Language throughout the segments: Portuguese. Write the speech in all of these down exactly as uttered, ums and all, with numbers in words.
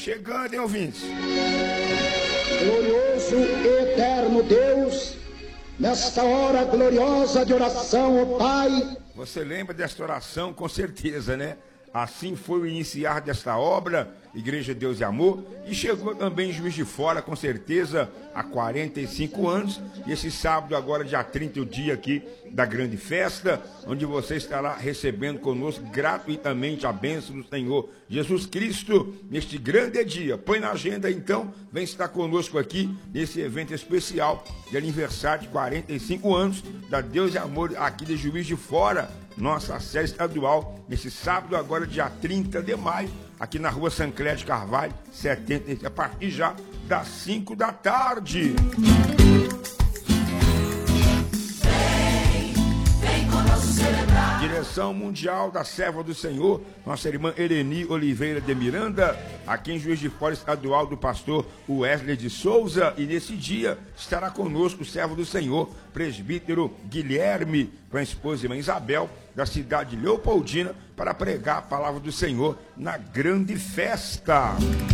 chegando, hein, ouvintes? Glorioso e eterno Deus, nesta hora gloriosa de oração, ó Pai. Você lembra desta oração, com certeza, né? Assim foi o iniciar desta obra, Igreja Deus e Amor, e chegou também Juiz de Fora, com certeza, há quarenta e cinco anos, e esse sábado, agora dia trinta, o dia aqui da grande festa, onde você estará recebendo conosco gratuitamente a bênção do Senhor Jesus Cristo, neste grande dia. Põe na agenda então, vem estar conosco aqui, nesse evento especial, de aniversário de quarenta e cinco anos, da Deus e Amor, aqui de Juiz de Fora, nossa sede estadual, nesse sábado agora, dia trinta de maio, aqui na rua Sancler de Carvalho, setenta, a partir já das cinco da tarde. Vem, vem conosco celebrar. Direção Mundial da Serva do Senhor, nossa irmã Eleni Oliveira de Miranda, aqui em Juiz de Fora estadual, do pastor Wesley de Souza, e nesse dia estará conosco o servo do Senhor, presbítero Guilherme, com a esposa irmã Isabel, da cidade de Leopoldina, para pregar a palavra do Senhor na grande festa.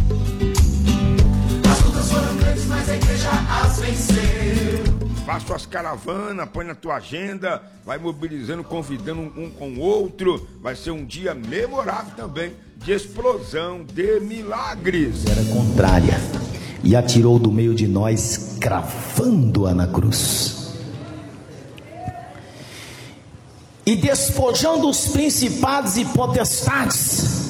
As lutas foram grandes, mas a igreja as venceu. Faça suas caravanas, põe na tua agenda, vai mobilizando, convidando um com o outro. Vai ser um dia memorável também, de explosão de milagres. Era contrária, e atirou do meio de nós, cravando-a na cruz. E despojando os principados e potestades,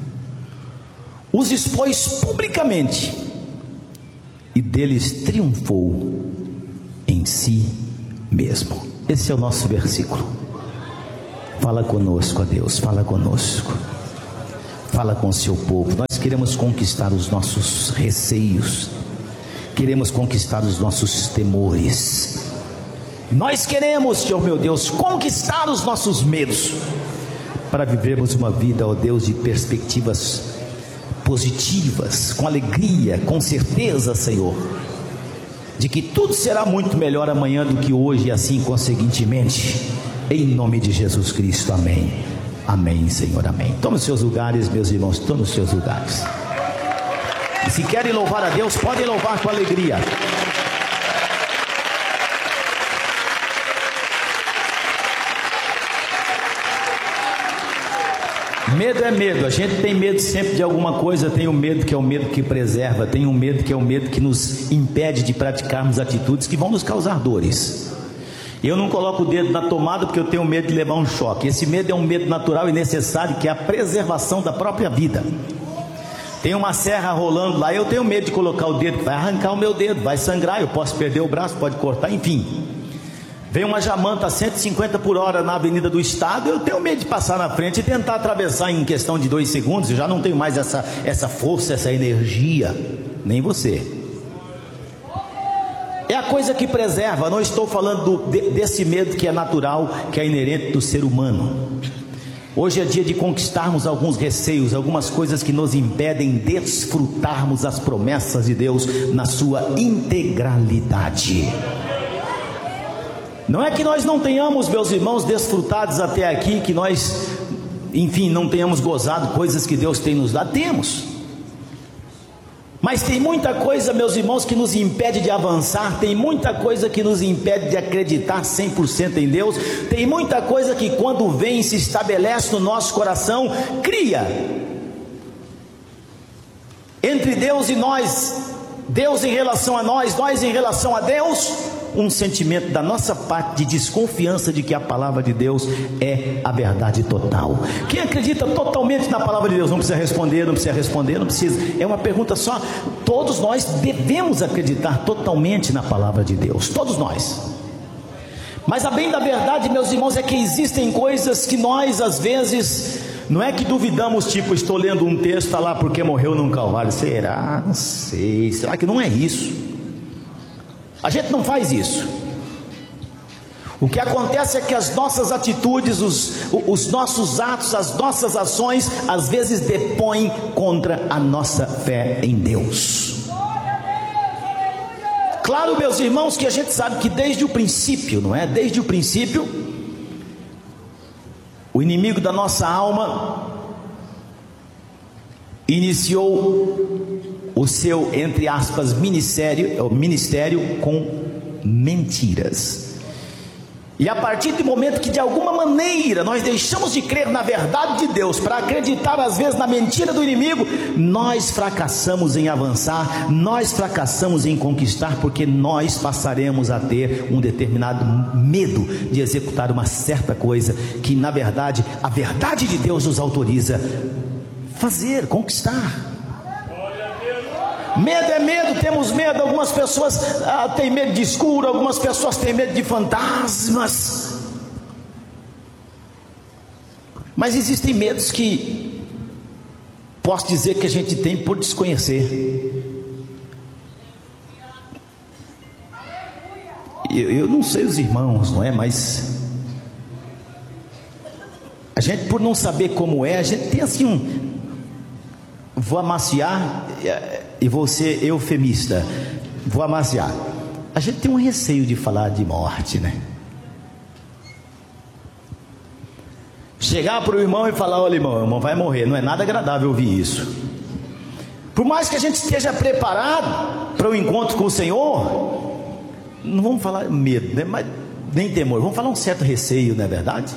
os expôs publicamente, e deles triunfou em si mesmo. Esse é o nosso versículo. Fala conosco, ó Deus, fala conosco, fala com o seu povo. Nós queremos conquistar os nossos receios, queremos conquistar os nossos temores. Nós queremos, Senhor meu Deus, conquistar os nossos medos, para vivermos uma vida, ó Deus, de perspectivas positivas, com alegria, com certeza, Senhor, de que tudo será muito melhor amanhã do que hoje, e assim conseguintemente, em nome de Jesus Cristo, amém, amém, Senhor, amém. Tome os seus lugares, meus irmãos, tome os seus lugares, e se querem louvar a Deus, podem louvar com alegria. Medo é medo, a gente tem medo sempre de alguma coisa. Tem o medo que é o medo que preserva, tem o medo que é o medo que nos impede de praticarmos atitudes que vão nos causar dores. Eu não coloco o dedo na tomada porque eu tenho medo de levar um choque. Esse medo é um medo natural e necessário, que é a preservação da própria vida. Tem uma serra rolando lá, eu tenho medo de colocar o dedo, vai arrancar o meu dedo, vai sangrar, eu posso perder o braço, pode cortar, enfim. Vem uma jamanta a cento e cinquenta por hora na Avenida do Estado, eu tenho medo de passar na frente e tentar atravessar em questão de dois segundos. Eu já não tenho mais essa, essa força, essa energia, nem você. É a coisa que preserva. Não estou falando do, de, desse medo que é natural, que é inerente do ser humano. Hoje é dia de conquistarmos alguns receios, algumas coisas que nos impedem de desfrutarmos as promessas de Deus na sua integralidade. Não é que nós não tenhamos, meus irmãos, desfrutados até aqui, que nós, enfim, não tenhamos gozado coisas que Deus tem nos dado. Temos. Mas tem muita coisa, meus irmãos, que nos impede de avançar. Tem muita coisa que nos impede de acreditar cem por cento em Deus. Tem muita coisa que, quando vem e se estabelece no nosso coração, cria entre Deus e nós, Deus em relação a nós, nós em relação a Deus, um sentimento da nossa parte de desconfiança de que a palavra de Deus é a verdade total. Quem acredita totalmente na palavra de Deus não precisa responder, não precisa responder, não precisa, é uma pergunta só. Todos nós devemos acreditar totalmente na palavra de Deus, todos nós. Mas a bem da verdade, meus irmãos, é que existem coisas que nós às vezes, não é que duvidamos, tipo, estou lendo um texto, está lá porque morreu num calvário, será? Não sei, será que não é isso? A gente não faz isso. O que acontece é que as nossas atitudes, os, os nossos atos, as nossas ações, às vezes depõem contra a nossa fé em Deus. Claro, meus irmãos, que a gente sabe que desde o princípio, não é? Desde o princípio, o inimigo da nossa alma iniciou o seu, entre aspas, ministério, ministério com mentiras. E a partir do momento que de alguma maneira nós deixamos de crer na verdade de Deus para acreditar às vezes na mentira do inimigo, nós fracassamos em avançar, nós fracassamos em conquistar, porque nós passaremos a ter um determinado medo de executar uma certa coisa que na verdade a verdade de Deus nos autoriza fazer, conquistar. Medo é medo, temos medo. Algumas pessoas ah, têm medo de escuro, algumas pessoas têm medo de fantasmas. Mas existem medos que posso dizer que a gente tem por desconhecer. Eu, eu não sei os irmãos, não é? Mas a gente, por não saber como é, a gente tem assim um... Vou amaciar, e vou ser eufemista, vou amaciar. A gente tem um receio de falar de morte, né? Chegar para o irmão e falar: olha, irmão, o irmão vai morrer. Não é nada agradável ouvir isso. Por mais que a gente esteja preparado para o encontro com o Senhor, não vamos falar medo, né? Mas nem temor, vamos falar um certo receio, não é verdade?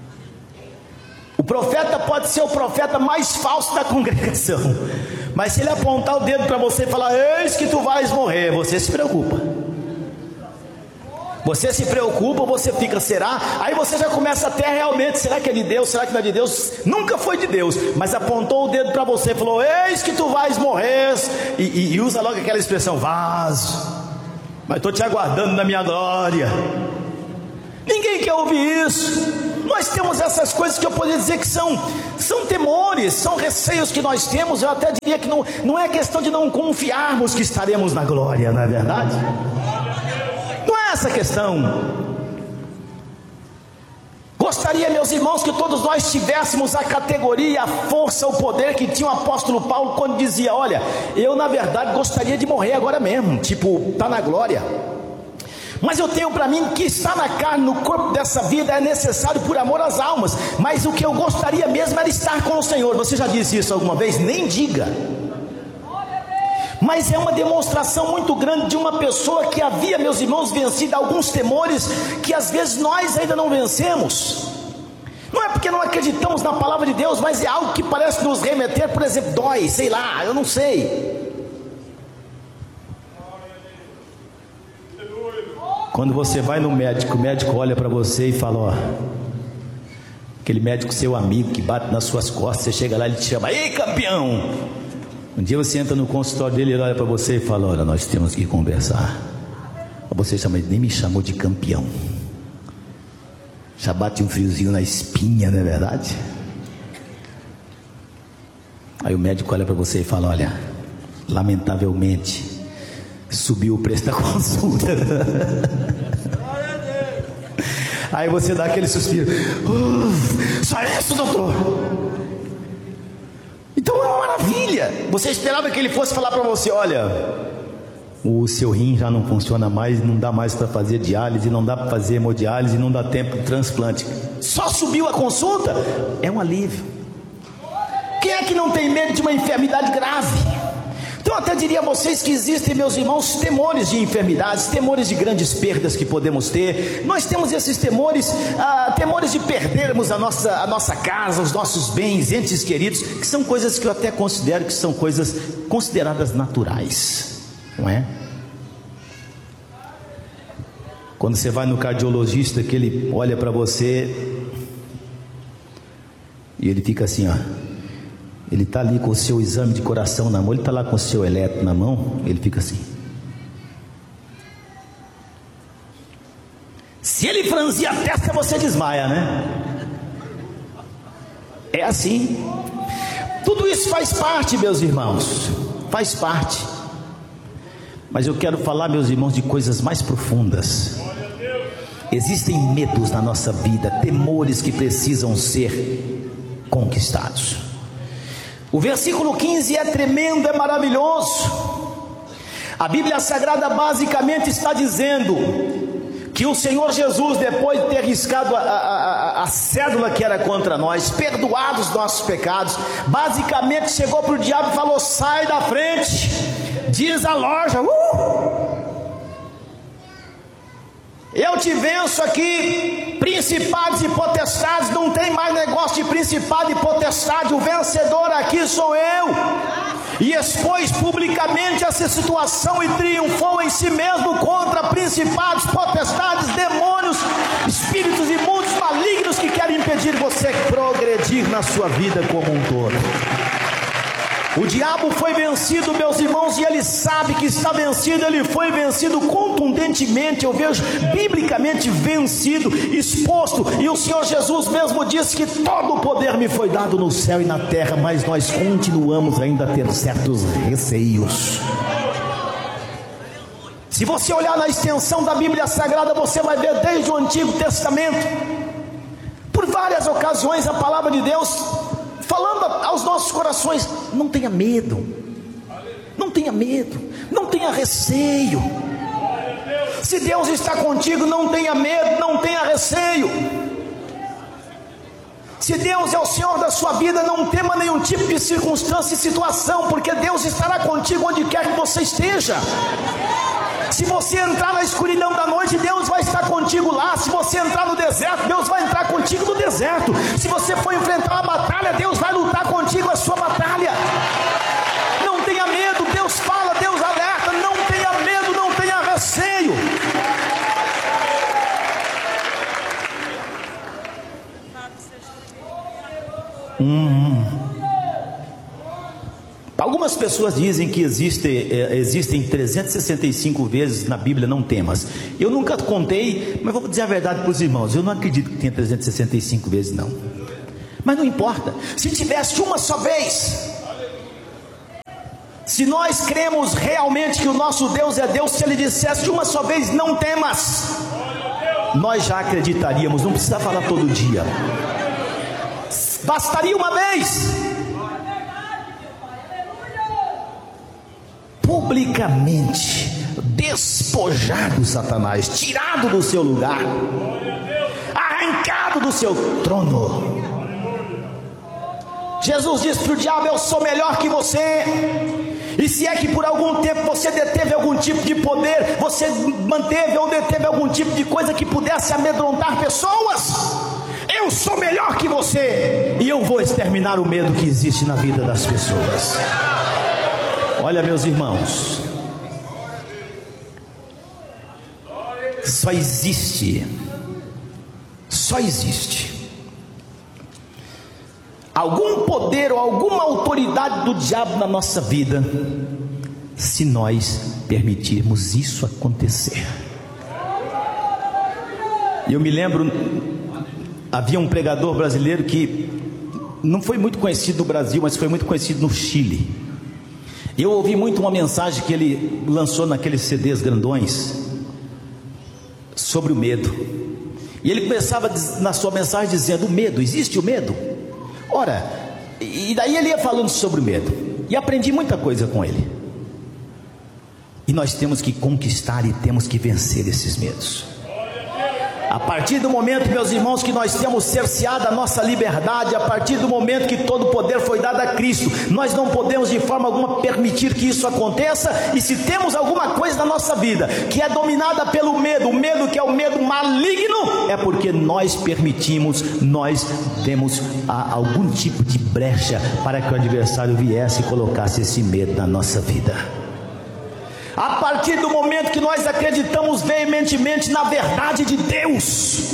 O profeta pode ser o profeta mais falso da congregação, mas se ele apontar o dedo para você e falar: eis que tu vais morrer, você se preocupa. Você se preocupa, você fica, será? Aí você já começa até realmente, será que é de Deus, será que não é de Deus? Nunca foi de Deus, mas apontou o dedo para você e falou: eis que tu vais morrer, e, e, e usa logo aquela expressão: vaso, mas estou te aguardando na minha glória. Ninguém quer ouvir isso. Nós temos essas coisas que eu poderia dizer que são, são temores, são receios que nós temos. Eu até diria que não, não é questão de não confiarmos que estaremos na glória, não é verdade? Não é essa a questão. Gostaria, meus irmãos, que todos nós tivéssemos a categoria, a força, o poder que tinha o apóstolo Paulo quando dizia: olha, eu na verdade gostaria de morrer agora mesmo, tipo, está na glória. Mas eu tenho para mim que estar na carne, no corpo dessa vida é necessário por amor às almas. Mas o que eu gostaria mesmo era estar com o Senhor. Você já disse isso alguma vez? Nem diga. Mas é uma demonstração muito grande de uma pessoa que havia, meus irmãos, vencido alguns temores que às vezes nós ainda não vencemos. Não é porque não acreditamos na palavra de Deus, mas é algo que parece nos remeter, por exemplo, dói, sei lá, eu não sei. Quando você vai no médico, o médico olha para você e fala: ó, aquele médico seu amigo que bate nas suas costas, você chega lá e ele te chama: ei, campeão! Um dia você entra no consultório dele, ele olha para você e fala: olha, nós temos que conversar. Você chama, ele nem me chamou de campeão. Já bate um friozinho na espinha, não é verdade? Aí o médico olha para você e fala: olha, lamentavelmente subiu o preço da consulta. Aí você dá aquele suspiro: uh, só isso, doutor? Então é uma maravilha. Você esperava que ele fosse falar para você: olha, o seu rim já não funciona mais, não dá mais para fazer diálise, não dá para fazer hemodiálise, não dá tempo de transplante. Só subiu a consulta? É um alívio. Quem é que não tem medo de uma enfermidade grave? Então eu até diria a vocês que existem, meus irmãos, temores de enfermidades, temores de grandes perdas que podemos ter. Nós temos esses temores, ah, temores de perdermos a nossa, a nossa casa, os nossos bens, entes queridos, que são coisas que eu até considero que são coisas consideradas naturais, não é? Quando você vai no cardiologista, que ele olha para você e ele fica assim, ó. Ele está ali com o seu exame de coração na mão, ele está lá com o seu eletro na mão, ele fica assim. Se ele franzir a testa, você desmaia, né? É assim. Tudo isso faz parte, meus irmãos, faz parte. Mas eu quero falar, meus irmãos, de coisas mais profundas. Existem medos na nossa vida, temores que precisam ser conquistados. O versículo quinze é tremendo, é maravilhoso. A Bíblia Sagrada basicamente está dizendo que o Senhor Jesus, depois de ter riscado a, a, a, a cédula que era contra nós, perdoado os nossos pecados, basicamente chegou para o diabo e falou: sai da frente, desaloja, uh! eu te venço aqui, principados e potestades. Não tem mais negócio de principado e potestade, o vencedor aqui sou eu. E expôs publicamente essa situação e triunfou em si mesmo contra principados, potestades, demônios, espíritos imundos, malignos que querem impedir você progredir na sua vida como um todo. O diabo foi vencido, meus irmãos, e ele sabe que está vencido. Ele foi vencido contundentemente, eu vejo biblicamente vencido, exposto. E o Senhor Jesus mesmo disse que todo o poder me foi dado no céu e na terra, mas nós continuamos ainda a ter certos receios. Se você olhar na extensão da Bíblia Sagrada, você vai ver desde o Antigo Testamento, por várias ocasiões, a palavra de Deus falando aos nossos corações: não tenha medo, não tenha medo, não tenha receio. Se Deus está contigo, não tenha medo, não tenha receio. Se Deus é o Senhor da sua vida, não tema nenhum tipo de circunstância e situação, porque Deus estará contigo onde quer que você esteja. Se você entrar na escuridão da noite, Deus vai estar contigo lá. Se você entrar no deserto, Deus vai entrar contigo no deserto. Se você for enfrentar uma batalha, Deus vai lutar contigo a sua batalha. Não tenha medo, Deus fala, Deus alerta. Não tenha medo, não tenha receio. Hum. Algumas pessoas dizem que existe, é, existem trezentas e sessenta e cinco vezes na Bíblia não temas. Eu nunca contei, mas vou dizer a verdade para os irmãos: eu não acredito que tenha trezentas e sessenta e cinco vezes não. Mas não importa, se tivesse uma só vez, se nós cremos realmente que o nosso Deus é Deus, se Ele dissesse uma só vez não temas, nós já acreditaríamos. Não precisa falar todo dia, bastaria uma vez. Publicamente despojado Satanás, tirado do seu lugar, arrancado do seu trono. Jesus disse para o diabo: eu sou melhor que você. E se é que por algum tempo você deteve algum tipo de poder, você manteve ou deteve algum tipo de coisa que pudesse amedrontar pessoas, eu sou melhor que você, e eu vou exterminar o medo que existe na vida das pessoas. Olha, meus irmãos, só existe, só existe algum poder ou alguma autoridade do diabo na nossa vida, se nós permitirmos isso acontecer. Eu me lembro, havia um pregador brasileiro que não foi muito conhecido no Brasil, mas foi muito conhecido no Chile. Eu ouvi muito uma mensagem que ele lançou naqueles C Ds grandões sobre o medo. E ele começava na sua mensagem dizendo: o medo, existe o medo? Ora, e daí ele ia falando sobre o medo. E aprendi muita coisa com ele. E nós temos que conquistar e temos que vencer esses medos. A partir do momento, meus irmãos, que nós temos cerceado a nossa liberdade, a partir do momento que todo o poder foi dado a Cristo, nós não podemos de forma alguma permitir que isso aconteça. E se temos alguma coisa na nossa vida que é dominada pelo medo, o medo que é o medo maligno, é porque nós permitimos, nós demos a, algum tipo de brecha para que o adversário viesse e colocasse esse medo na nossa vida. A partir do momento que nós acreditamos veementemente na verdade de Deus,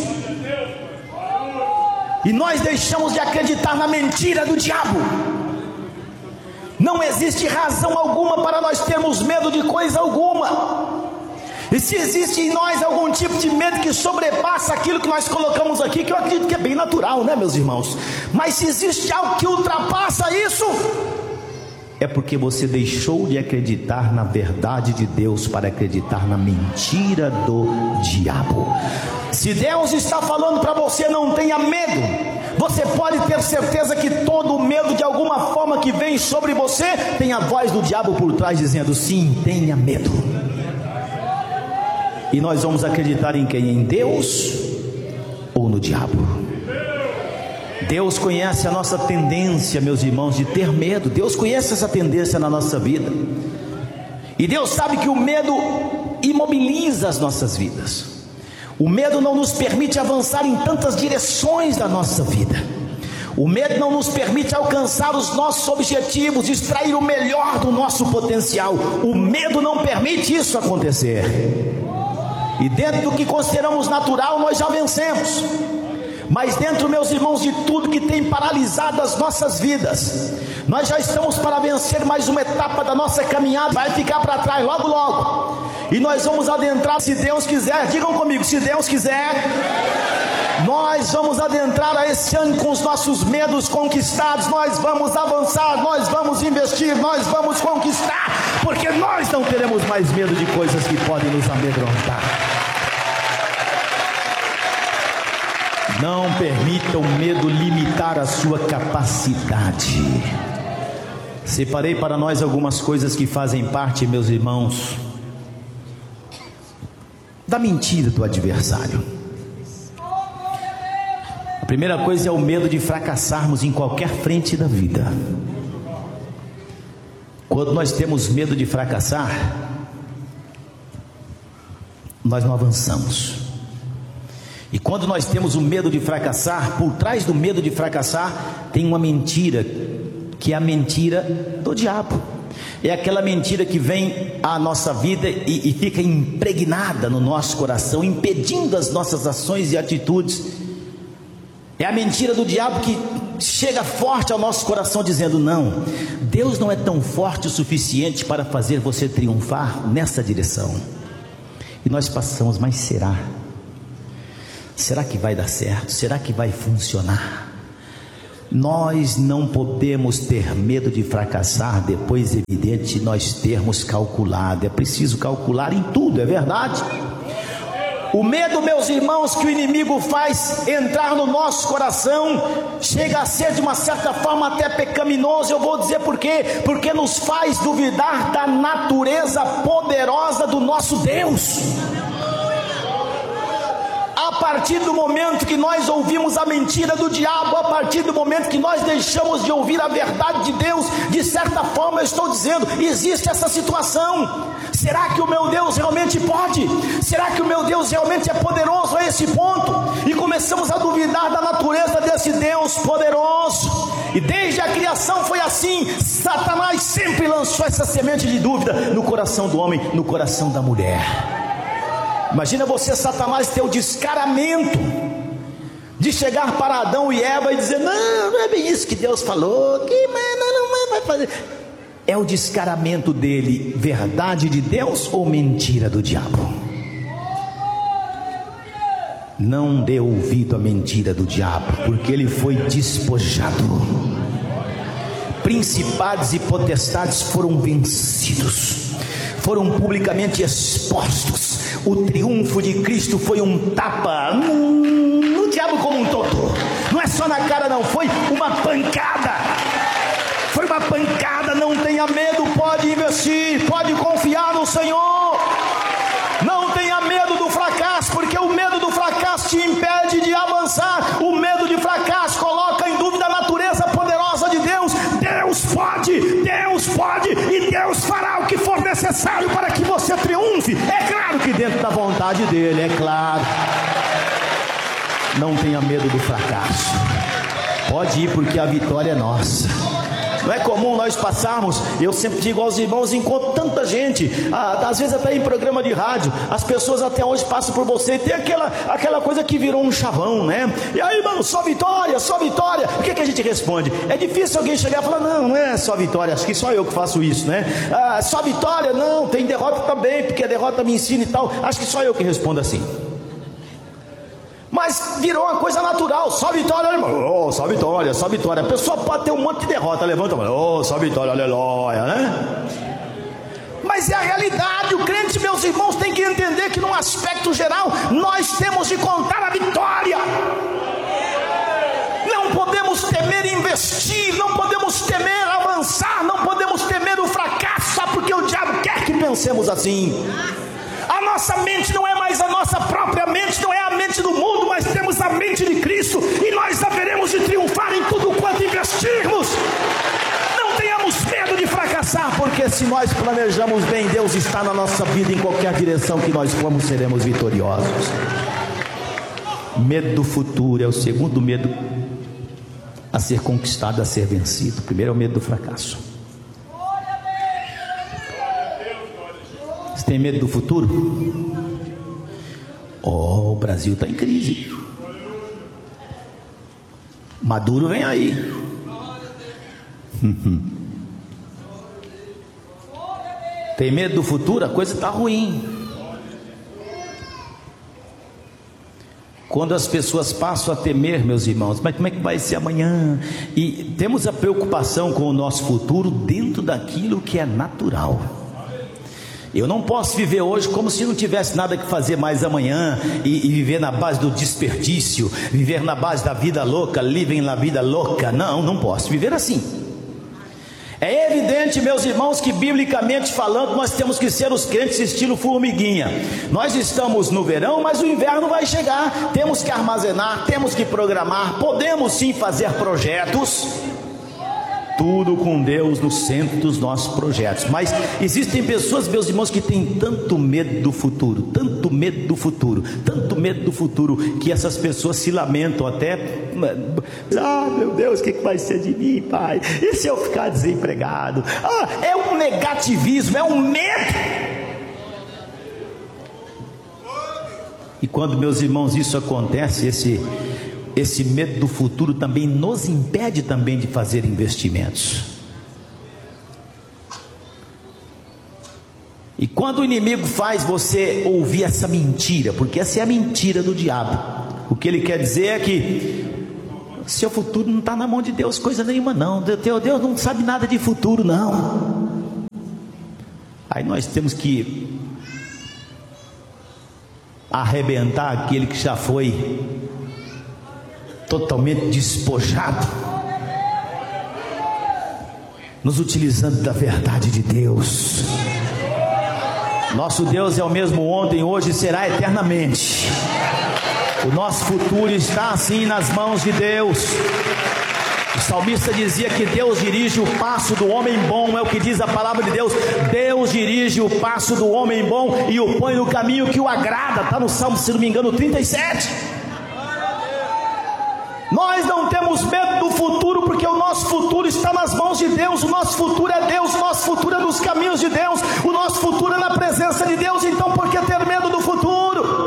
e nós deixamos de acreditar na mentira do diabo, não existe razão alguma para nós termos medo de coisa alguma. E se existe em nós algum tipo de medo que sobrepassa aquilo que nós colocamos aqui, que eu acredito que é bem natural, né, meus irmãos? Mas se existe algo que ultrapassa isso, é porque você deixou de acreditar na verdade de Deus para acreditar na mentira do diabo. Se Deus está falando para você, não tenha medo, você pode ter certeza que todo medo de alguma forma que vem sobre você, tem a voz do diabo por trás dizendo: sim, tenha medo. E nós vamos acreditar em quem? Em Deus ou no diabo? Deus conhece a nossa tendência, meus irmãos, de ter medo. Deus conhece essa tendência na nossa vida. E Deus sabe que o medo imobiliza as nossas vidas. O medo não nos permite avançar em tantas direções da nossa vida. O medo não nos permite alcançar os nossos objetivos, extrair o melhor do nosso potencial. O medo não permite isso acontecer. E dentro do que consideramos natural, nós já vencemos. Mas dentro, meus irmãos, de tudo que tem paralisado as nossas vidas, nós já estamos para vencer mais uma etapa da nossa caminhada. Vai ficar para trás logo logo. E nós vamos adentrar, se Deus quiser. Digam comigo, se Deus quiser, nós vamos adentrar a esse ano com os nossos medos conquistados. Nós vamos avançar, nós vamos investir, nós vamos conquistar, porque nós não teremos mais medo de coisas que podem nos amedrontar. Não permita o medo limitar a sua capacidade. Separei para nós algumas coisas que fazem parte, meus irmãos, da mentira do adversário. A primeira coisa é o medo de fracassarmos em qualquer frente da vida. Quando nós temos medo de fracassar, nós não avançamos. E quando nós temos o medo de fracassar, por trás do medo de fracassar tem uma mentira, que é a mentira do diabo. É aquela mentira que vem à nossa vida e, e fica impregnada no nosso coração, impedindo as nossas ações e atitudes. É a mentira do diabo que chega forte ao nosso coração dizendo: não, Deus não é tão forte o suficiente para fazer você triunfar nessa direção. E nós passamos, mas será? Será que vai dar certo? Será que vai funcionar? Nós não podemos ter medo de fracassar depois, evidente, nós termos calculado. É preciso calcular em tudo, é verdade? O medo, meus irmãos, que o inimigo faz entrar no nosso coração, chega a ser de uma certa forma até pecaminoso. Eu vou dizer por quê? Porque nos faz duvidar da natureza poderosa do nosso Deus. A partir do momento que nós ouvimos a mentira do diabo, a partir do momento que nós deixamos de ouvir a verdade de Deus, de certa forma eu estou dizendo, existe essa situação. Será que o meu Deus realmente pode? Será que o meu Deus realmente é poderoso a esse ponto? E começamos a duvidar da natureza desse Deus poderoso. E desde a criação foi assim. Satanás sempre lançou essa semente de dúvida no coração do homem, no coração da mulher. Imagina você, Satanás, ter o descaramento de chegar para Adão e Eva e dizer: não, não é bem isso que Deus falou, que não, não vai fazer. É o descaramento dele, verdade de Deus ou mentira do diabo? Não dê ouvido à mentira do diabo, porque ele foi despojado. Principados e potestades foram vencidos, foram publicamente expostos. O triunfo de Cristo foi um tapa no, no diabo como um todo. Não é só na cara não, foi uma pancada. Foi uma pancada. Não tenha medo, pode investir, pode confiar no Senhor. Não tenha medo do fracasso, porque o medo do fracasso te impede de avançar. O medo de fracasso coloca em dúvida a natureza poderosa de Deus. Deus pode, Deus pode, e Deus fará o que for necessário para que você triunfe. É claro que dentro da vontade dele, é claro. Não tenha medo do fracasso. Pode ir, porque a vitória é nossa. Não é comum nós passarmos, eu sempre digo aos irmãos, encontro tanta gente, ah, às vezes até em programa de rádio, as pessoas até hoje passam por você e tem aquela, aquela coisa que virou um chavão, né? E aí, mano, só vitória, só vitória. O que, que a gente responde? É difícil alguém chegar e falar: não, não é só vitória, acho que só eu que faço isso, né? Ah, só vitória, não, tem derrota também, porque a derrota me ensina e tal. Acho que só eu que respondo assim. Mas virou uma coisa natural. Só vitória, irmão. Oh, só vitória, só vitória. A pessoa pode ter um monte de derrota, levanta a mão. Oh, só vitória, aleluia, né? Mas é a realidade. O crente, meus irmãos, tem que entender que num aspecto geral nós temos de contar a vitória. Não podemos temer investir, não podemos temer avançar, não podemos temer o fracasso, só porque o diabo quer que pensemos assim. A nossa mente não é a nossa própria mente, não é a mente do mundo, mas temos a mente de Cristo, e nós haveremos de triunfar em tudo quanto investirmos. Não tenhamos medo de fracassar, porque se nós planejamos bem, Deus está na nossa vida, em qualquer direção que nós formos, seremos vitoriosos. Medo do futuro é o segundo medo a ser conquistado, a ser vencido. O primeiro é o medo do fracasso. Você tem medo do futuro? Oh, o Brasil está em crise. Maduro vem aí. Tem medo do futuro? A coisa está ruim. Quando as pessoas passam a temer, meus irmãos, mas como é que vai ser amanhã? E temos a preocupação com o nosso futuro dentro daquilo que é natural. Eu não posso viver hoje como se não tivesse nada que fazer mais amanhã, e, e viver na base do desperdício, viver na base da vida louca, living na vida louca. Não, não posso viver assim. É evidente, meus irmãos, que biblicamente falando, nós temos que ser os crentes estilo formiguinha. Nós estamos no verão, mas o inverno vai chegar. Temos que armazenar, temos que programar. Podemos sim fazer projetos, tudo com Deus no centro dos nossos projetos. Mas existem pessoas, meus irmãos, que têm tanto medo do futuro, tanto medo do futuro, tanto medo do futuro, que essas pessoas se lamentam até. Ah, meu Deus, o que vai ser de mim, pai? E se eu ficar desempregado? Ah, é um negativismo, é um medo. E quando, meus irmãos, isso acontece, esse esse medo do futuro também nos impede também de fazer investimentos. E quando o inimigo faz você ouvir essa mentira, porque essa é a mentira do diabo, o que ele quer dizer é que seu futuro não está na mão de Deus, coisa nenhuma não, teu Deus não sabe nada de futuro não. Aí nós temos que arrebentar aquele que já foi totalmente despojado, nos utilizando da verdade de Deus. Nosso Deus é o mesmo ontem, hoje e será eternamente. O nosso futuro está assim nas mãos de Deus. O salmista dizia que Deus dirige o passo do homem bom, é o que diz a palavra de Deus. Deus dirige o passo do homem bom e o põe no caminho que o agrada. Está no Salmo, se não me engano, trinta e sete. Nós não temos medo do futuro, porque o nosso futuro está nas mãos de Deus. O nosso futuro é Deus, o nosso futuro é nos caminhos de Deus, o nosso futuro é na presença de Deus. Então por que ter medo do futuro?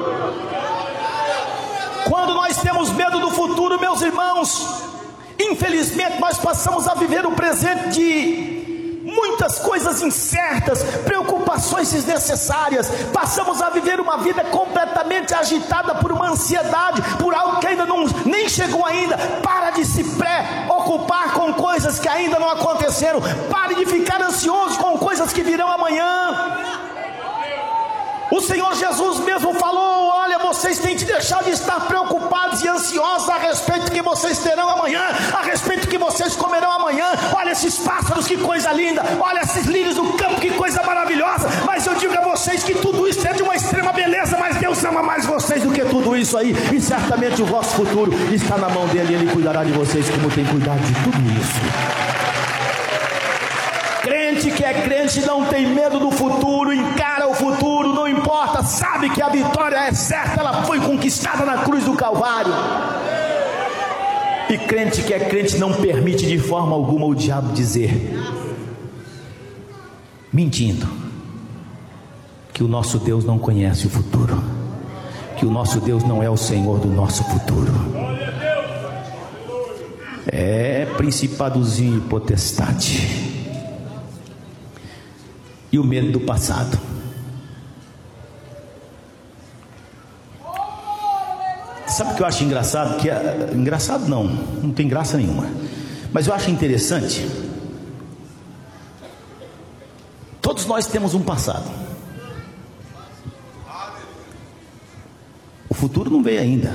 Quando nós temos medo do futuro, meus irmãos, infelizmente nós passamos a viver o presente de muitas coisas incertas, preocupações desnecessárias. Passamos a viver uma vida completamente agitada por uma ansiedade, por algo que ainda não, nem chegou ainda. Para de se preocupar com coisas que ainda não aconteceram. Pare de ficar ansioso com coisas que virão amanhã. O Senhor Jesus mesmo falou: olha, vocês têm que deixar de estar preocupados e ansiosos a respeito do que vocês terão amanhã, a respeito do que vocês comerão amanhã. Olha esses pássaros, que coisa linda, olha esses lírios do campo, que coisa maravilhosa. Mas eu digo a vocês que tudo isso é de uma extrema beleza, mas Deus ama mais vocês do que tudo isso aí, e certamente o vosso futuro está na mão dele, e ele cuidará de vocês como tem cuidado de tudo isso. Crente que é crente não tem medo do futuro, encara o futuro, não importa, sabe que a vitória é certa, ela foi conquistada na cruz do Calvário. E crente que é crente não permite de forma alguma o diabo dizer, mentindo, que o nosso Deus não conhece o futuro, que o nosso Deus não é o Senhor do nosso futuro. É principadozinho e potestade. E o medo do passado. Sabe o que eu acho engraçado? Que é, engraçado não, não tem graça nenhuma, mas eu acho interessante. Todos nós temos um passado. O futuro não veio ainda.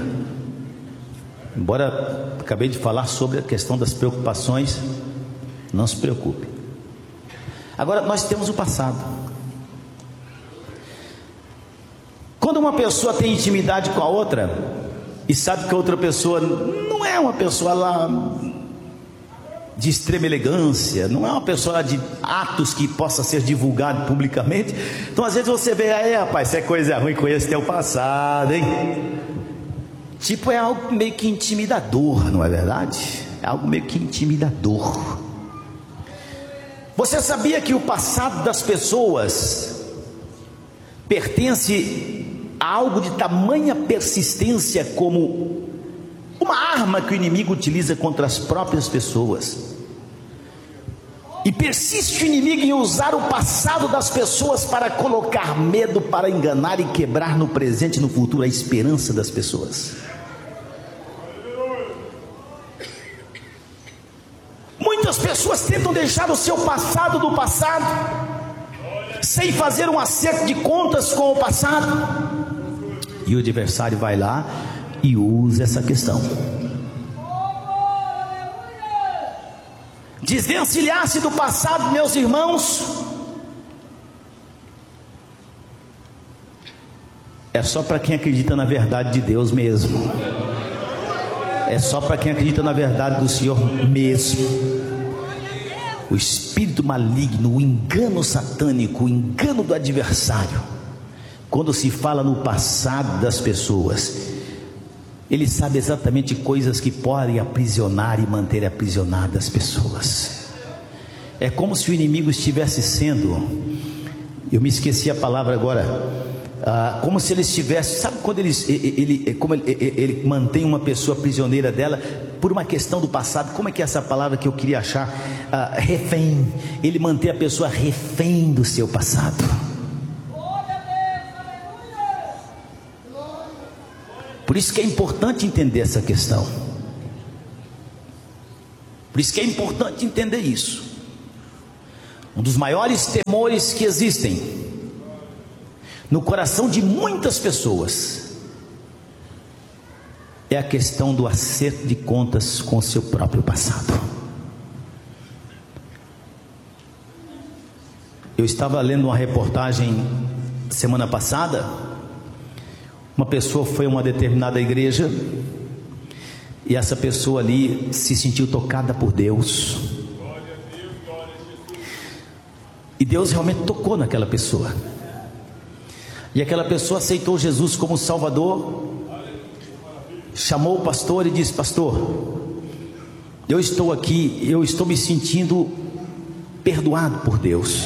Embora acabei de falar sobre a questão das preocupações, não se preocupe. Agora nós temos o passado. Quando uma pessoa tem intimidade com a outra e sabe que a outra pessoa não é uma pessoa lá de extrema elegância, não é uma pessoa de atos que possa ser divulgado publicamente, então às vezes você vê, aí rapaz, isso é coisa ruim, conhece teu passado, hein? Tipo, é algo meio que intimidador, não é verdade? É algo meio que intimidador. Você sabia que o passado das pessoas pertence a algo de tamanha persistência como uma arma que o inimigo utiliza contra as próprias pessoas? E persiste o inimigo em usar o passado das pessoas para colocar medo, para enganar e quebrar no presente e no futuro a esperança das pessoas. Muitas pessoas tentam deixar o seu passado do passado, sem fazer um acerto de contas com o passado, e o adversário vai lá e usa essa questão. Desvencilhar-se do passado, meus irmãos, é só para quem acredita na verdade de Deus mesmo. É só para quem acredita na verdade do Senhor mesmo. O espírito maligno, o engano satânico, o engano do adversário, quando se fala no passado das pessoas, ele sabe exatamente coisas que podem aprisionar e manter aprisionadas as pessoas. É como se o inimigo estivesse sendo, eu me esqueci a palavra agora, ah, como se ele estivesse, sabe quando ele, ele, ele, como ele, ele mantém uma pessoa prisioneira dela, por uma questão do passado, como é que é essa palavra que eu queria achar? Ah, refém, ele mantém a pessoa refém do seu passado. Por isso que é importante entender essa questão. Por isso que é importante entender isso. Um dos maiores temores que existem no coração de muitas pessoas é a questão do acerto de contas com o seu próprio passado. Eu estava lendo uma reportagem semana passada. Uma pessoa foi a uma determinada igreja e essa pessoa ali se sentiu tocada por Deus, e Deus realmente tocou naquela pessoa, e aquela pessoa aceitou Jesus como Salvador, chamou o pastor e disse: pastor, eu estou aqui, eu estou me sentindo perdoado por Deus,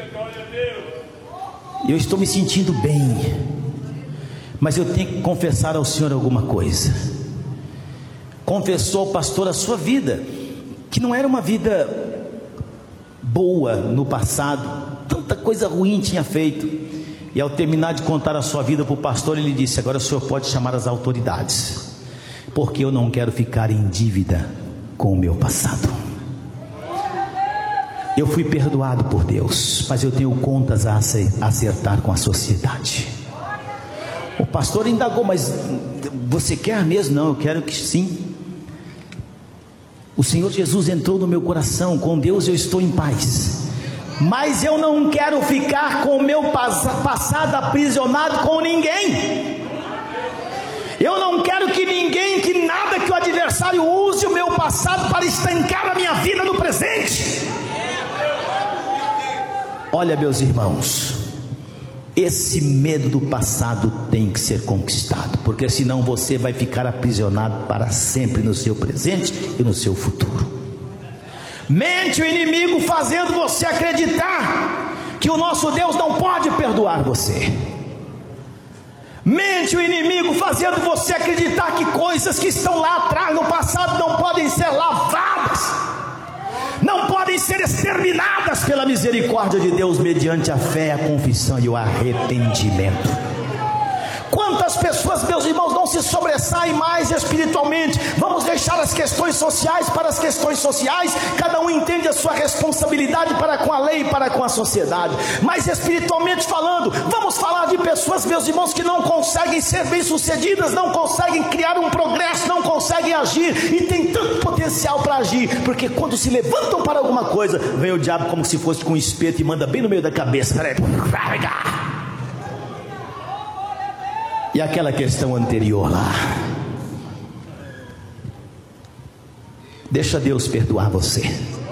eu estou me sentindo bem, mas eu tenho que confessar ao Senhor alguma coisa. Confessou ao pastor a sua vida, que não era uma vida boa no passado, tanta coisa ruim tinha feito. E ao terminar de contar a sua vida para o pastor, ele disse: agora o senhor pode chamar as autoridades, porque eu não quero ficar em dívida com o meu passado. Eu fui perdoado por Deus, mas eu tenho contas a acertar com a sociedade. O pastor indagou: mas você quer mesmo? Não, eu quero que sim. O Senhor Jesus entrou no meu coração, com Deus eu estou em paz, mas eu não quero ficar com o meu passado aprisionado com ninguém. Eu não quero que ninguém, que nada, que o adversário use o meu passado para estancar a minha vida no presente. Olha, meus irmãos, esse medo do passado tem que ser conquistado, porque senão você vai ficar aprisionado para sempre no seu presente e no seu futuro. Mente o inimigo fazendo você acreditar que o nosso Deus não pode perdoar você. Mente o inimigo fazendo você acreditar que coisas que estão lá atrás no passado não podem ser lavadas, não podem ser exterminadas pela misericórdia de Deus, mediante a fé, a confissão e o arrependimento. Quantas pessoas, meus irmãos, não se sobressaem mais espiritualmente? Vamos deixar as questões sociais para as questões sociais. Cada um entende a sua responsabilidade para com a lei e para com a sociedade. Mas espiritualmente falando, vamos falar de pessoas, meus irmãos, que não conseguem ser bem-sucedidas, não conseguem criar um progresso, não conseguem agir, e tem tanto potencial para agir, porque quando se levantam para alguma coisa, vem o diabo como se fosse com um espeto e manda bem no meio da cabeça. E aquela questão anterior lá, deixa Deus perdoar você.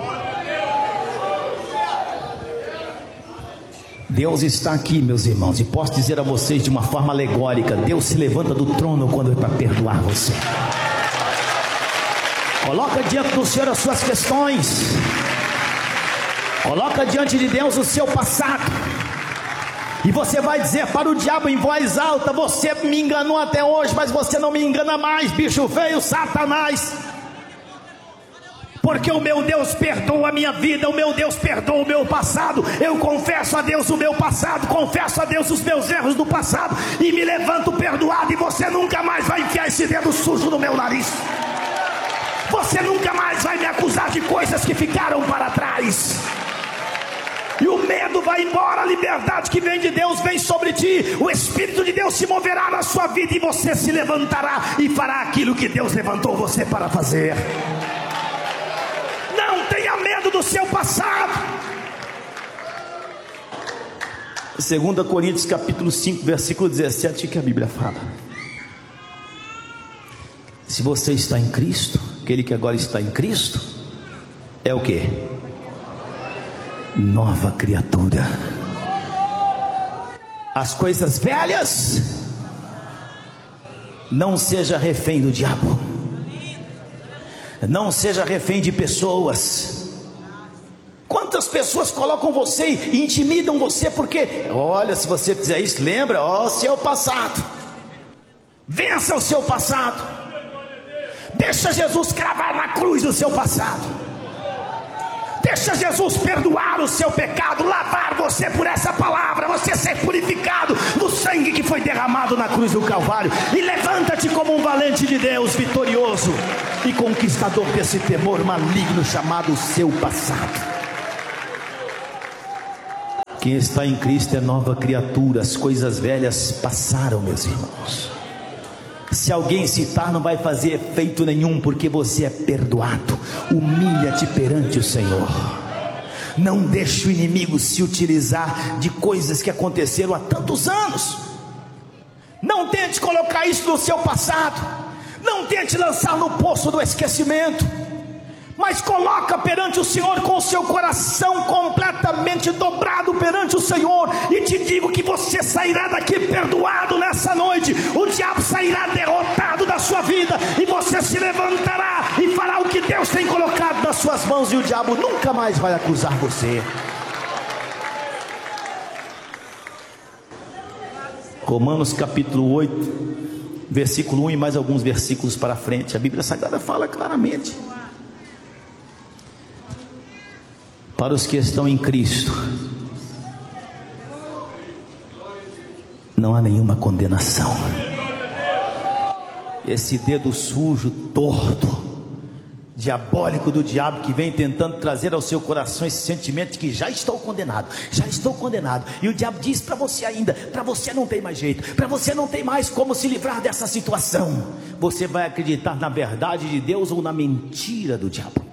Deus está aqui, meus irmãos, e posso dizer a vocês de uma forma alegórica: Deus se levanta do trono quando é para perdoar você. Coloca diante do Senhor as suas questões, coloca diante de Deus o seu passado, e você vai dizer para o diabo em voz alta: você me enganou até hoje, mas você não me engana mais, bicho feio, Satanás, porque o meu Deus perdoa a minha vida, o meu Deus perdoa o meu passado. Eu confesso a Deus o meu passado, confesso a Deus os meus erros do passado, e me levanto perdoado, e você nunca mais vai enfiar esse dedo sujo no meu nariz. Você nunca mais vai me acusar de coisas que ficaram para trás. E o medo vai embora, a liberdade que vem de Deus vem sobre ti. O Espírito de Deus se moverá na sua vida, e você se levantará e fará aquilo que Deus levantou você para fazer. Não tenha medo do seu passado. Segunda Coríntios capítulo cinco, versículo dezessete, que a Bíblia fala: se você está em Cristo, aquele que agora está em Cristo é o que? Nova criatura. As coisas velhas, não seja refém do diabo, não seja refém de pessoas. Quantas pessoas colocam você e intimidam você, porque olha, se você fizer isso, lembra, ó, o seu passado. Vença o seu passado. Deixa Jesus cravar na cruz o seu passado. Deixa Jesus perdoar o seu pecado, lavar você por essa palavra, você ser purificado no sangue que foi derramado na cruz do Calvário. E levanta-te como um valente de Deus, vitorioso e conquistador desse temor maligno chamado seu passado. Quem está em Cristo é nova criatura. As coisas velhas passaram, meus irmãos. Se alguém citar, não vai fazer efeito nenhum, porque você é perdoado. Humilha-te perante o Senhor. Não deixe o inimigo se utilizar de coisas que aconteceram há tantos anos. Não tente colocar isso no seu passado. Não tente lançar no poço do esquecimento, mas coloca perante o Senhor com o seu coração completamente dobrado perante o Senhor. E te digo que você sairá daqui perdoado nessa noite. O diabo sairá derrotado da sua vida, e você se levantará e fará o que Deus tem colocado nas suas mãos, e o diabo nunca mais vai acusar você. Romanos capítulo oito, versículo um e mais alguns versículos para frente, a Bíblia Sagrada fala claramente: para os que estão em Cristo, não há nenhuma condenação. Esse dedo sujo, torto, diabólico do diabo, que vem tentando trazer ao seu coração esse sentimento de que já estou condenado, já estou condenado. E o diabo diz para você ainda: para você não tem mais jeito, para você não tem mais como se livrar dessa situação. Você vai acreditar na verdade de Deus ou na mentira do diabo?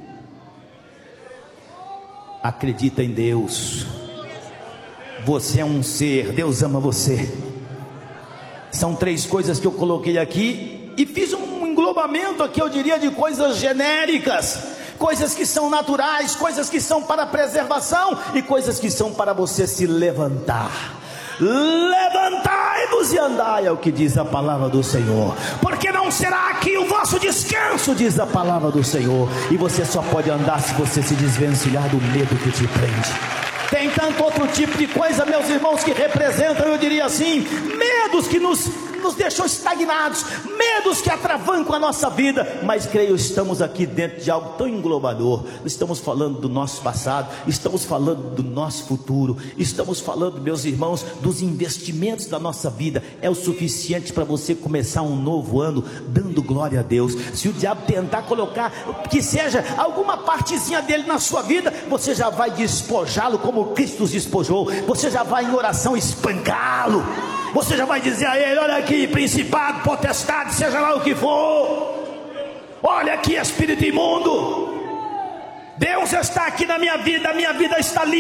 Acredita em Deus. Você é um ser, Deus ama você. São três coisas que eu coloquei aqui, e fiz um englobamento aqui, eu diria, de coisas genéricas, coisas que são naturais, coisas que são para preservação, e coisas que são para você se levantar. Levantai-vos e andai, é o que diz a palavra do Senhor, porque não será aqui o vosso descanso, diz a palavra do Senhor. E você só pode andar se você se desvencilhar do medo que te prende. Tem tanto outro tipo de coisa, meus irmãos, que representam, eu diria assim, medos que nos, nos deixam estagnados, medos que atravancam a nossa vida. Mas creio, estamos aqui dentro de algo tão englobador. Estamos falando do nosso passado, estamos falando do nosso futuro, estamos falando, meus irmãos, dos investimentos da nossa vida. É o suficiente para você começar um novo ano dando glória a Deus. Se o diabo tentar colocar que seja alguma partezinha dele na sua vida, você já vai despojá-lo como Cristo os despojou. Você já vai em oração espancá-lo. Você já vai dizer a ele: olha aqui, principado, potestade, seja lá o que for, olha aqui, espírito imundo, Deus está aqui na minha vida, a minha vida está livre.